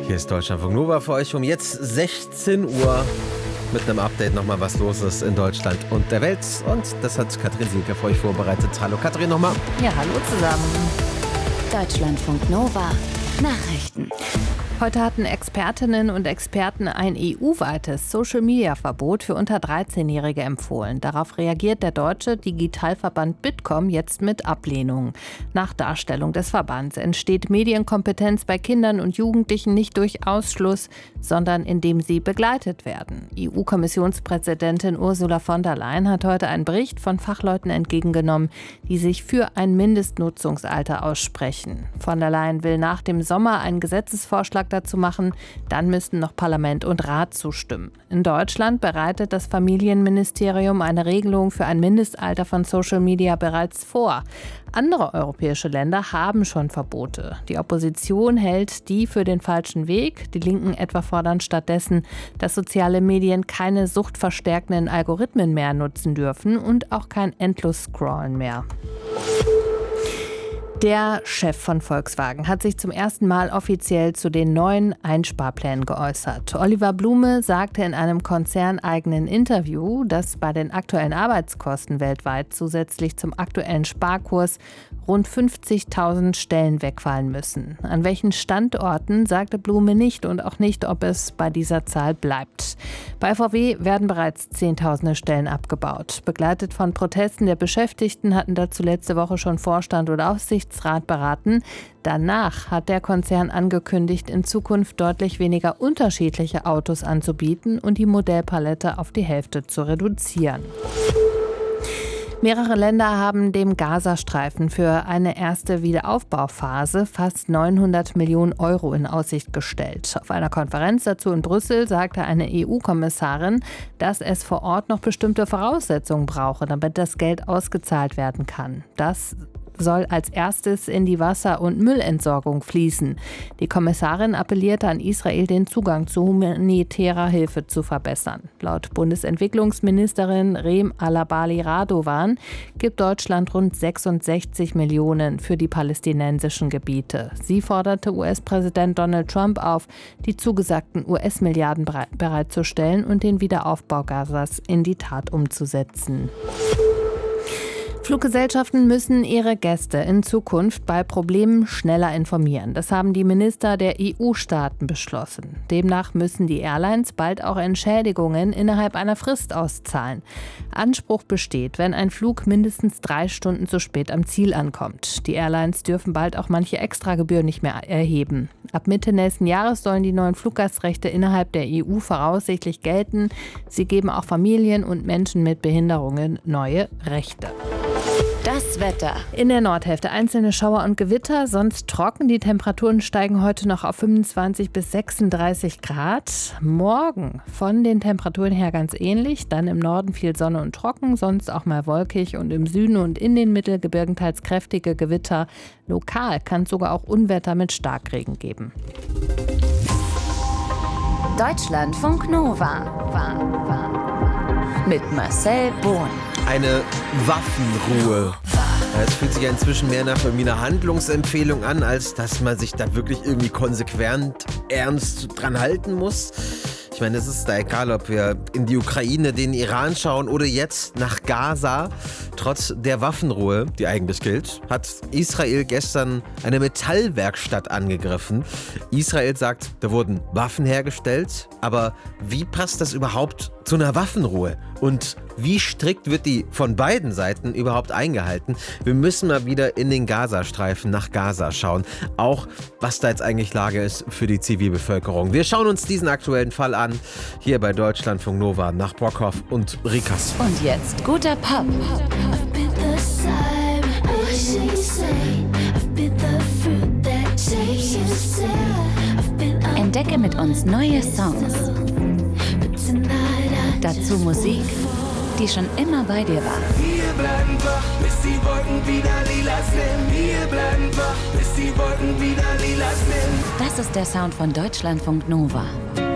Hier ist Deutschlandfunk Nova für euch um jetzt 16 Uhr mit einem Update nochmal, was los ist in Deutschland und der Welt. Und das hat Katrin Sielke für euch vorbereitet. Hallo Katrin nochmal. Ja, hallo zusammen. Deutschlandfunk Nova Nachrichten. Heute hatten Expertinnen und Experten ein EU-weites Social-Media-Verbot für unter 13-Jährige empfohlen. Darauf reagiert der deutsche Digitalverband Bitkom jetzt mit Ablehnung. Nach Darstellung des Verbands entsteht Medienkompetenz bei Kindern und Jugendlichen nicht durch Ausschluss, sondern indem sie begleitet werden. EU-Kommissionspräsidentin Ursula von der Leyen hat heute einen Bericht von Fachleuten entgegengenommen, die sich für ein Mindestnutzungsalter aussprechen. Von der Leyen will nach dem Sommer einen Gesetzesvorschlag dazu machen, dann müssten noch Parlament und Rat zustimmen. In Deutschland bereitet das Familienministerium eine Regelung für ein Mindestalter von Social Media bereits vor. Andere europäische Länder haben schon Verbote. Die Opposition hält die für den falschen Weg. Die Linken etwa fordern stattdessen, dass soziale Medien keine suchtverstärkenden Algorithmen mehr nutzen dürfen und auch kein Endlos-Scrollen mehr. Der Chef von Volkswagen hat sich zum ersten Mal offiziell zu den neuen Einsparplänen geäußert. Oliver Blume sagte in einem konzerneigenen Interview, dass bei den aktuellen Arbeitskosten weltweit zusätzlich zum aktuellen Sparkurs rund 50.000 Stellen wegfallen müssen. An welchen Standorten, sagte Blume nicht und auch nicht, ob es bei dieser Zahl bleibt. Bei VW werden bereits Zehntausende Stellen abgebaut. Begleitet von Protesten der Beschäftigten hatten dazu letzte Woche schon Vorstand oder Aufsichtsrat beraten. Danach hat der Konzern angekündigt, in Zukunft deutlich weniger unterschiedliche Autos anzubieten und die Modellpalette auf die Hälfte zu reduzieren. Mehrere Länder haben dem Gazastreifen für eine erste Wiederaufbauphase fast 900 Millionen Euro in Aussicht gestellt. Auf einer Konferenz dazu in Brüssel sagte eine EU-Kommissarin, dass es vor Ort noch bestimmte Voraussetzungen brauche, damit das Geld ausgezahlt werden kann. Das soll als erstes in die Wasser- und Müllentsorgung fließen. Die Kommissarin appellierte an Israel, den Zugang zu humanitärer Hilfe zu verbessern. Laut Bundesentwicklungsministerin Rem Alabali Radovan gibt Deutschland rund 66 Millionen für die palästinensischen Gebiete. Sie forderte US-Präsident Donald Trump auf, die zugesagten US-Milliarden bereitzustellen und den Wiederaufbau Gazas in die Tat umzusetzen. Fluggesellschaften müssen ihre Gäste in Zukunft bei Problemen schneller informieren. Das haben die Minister der EU-Staaten beschlossen. Demnach müssen die Airlines bald auch Entschädigungen innerhalb einer Frist auszahlen. Anspruch besteht, wenn ein Flug mindestens 3 Stunden zu spät am Ziel ankommt. Die Airlines dürfen bald auch manche Extragebühren nicht mehr erheben. Ab Mitte nächsten Jahres sollen die neuen Fluggastrechte innerhalb der EU voraussichtlich gelten. Sie geben auch Familien und Menschen mit Behinderungen neue Rechte. Das Wetter. In der Nordhälfte einzelne Schauer und Gewitter, sonst trocken. Die Temperaturen steigen heute noch auf 25 bis 36 Grad. Morgen von den Temperaturen her ganz ähnlich. Dann im Norden viel Sonne und trocken, sonst auch mal wolkig. Und im Süden und in den Mittelgebirgen teils kräftige Gewitter. Lokal kann es sogar auch Unwetter mit Starkregen geben. Deutschlandfunk Nova. Mit Marcel Bohn. Eine Waffenruhe. Es fühlt sich ja inzwischen mehr nach irgendwie einer Handlungsempfehlung an, als dass man sich da wirklich irgendwie konsequent ernst dran halten muss. Ich meine, es ist da egal, ob wir in die Ukraine, den Iran schauen oder jetzt nach Gaza. Trotz der Waffenruhe, die eigentlich gilt, hat Israel gestern eine Metallwerkstatt angegriffen. Israel sagt, da wurden Waffen hergestellt. Aber wie passt das überhaupt zu einer Waffenruhe? Und wie strikt wird die von beiden Seiten überhaupt eingehalten? Wir müssen mal wieder in den Gazastreifen nach Gaza schauen. Auch was da jetzt eigentlich Lage ist für die Zivilbevölkerung. Wir schauen uns diesen aktuellen Fall an. Hier bei Deutschlandfunk Nova nach Brockhoff und Rikas. Und jetzt guter Pop. Entdecke mit uns neue Songs. Dazu Musik, die schon immer bei dir war. Wir bleiben wach, bis die Wolken wieder lila sind. Wir bleiben wach, bis die Wolken wieder lila sind. Das ist der Sound von Deutschlandfunk Nova.